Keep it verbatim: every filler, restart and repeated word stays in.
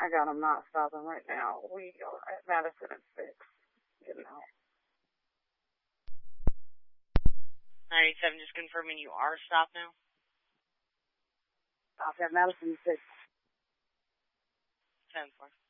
I got them not stopping right now. We are at Madison at six. Getting out. nine eight seven, just confirming you are stopped now. Stop at Madison at six. ten four.